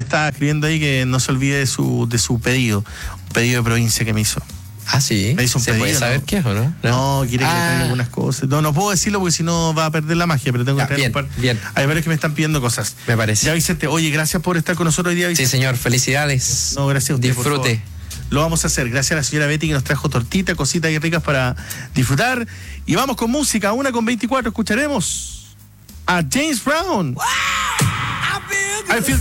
estaba escribiendo ahí que no se olvide de su pedido. Un pedido de provincia que me hizo. Ah, sí. Me hizo un ¿Se pedido, puede saber ¿no? qué es o no? No, quiere que le traiga algunas cosas. No puedo decirlo porque si no va a perder la magia, pero tengo que traer bien, un par. bien. Hay varios que me están pidiendo cosas. Me parece. Ya, Vicente, oye, gracias por estar con nosotros hoy día, Vicente. Sí, señor, felicidades. No, gracias a usted. Disfrute. Por favor. Lo vamos a hacer. Gracias a la señora Betty que nos trajo tortitas, cositas y ricas para disfrutar. Y vamos con música, 1:24. Escucharemos a James Brown. I feel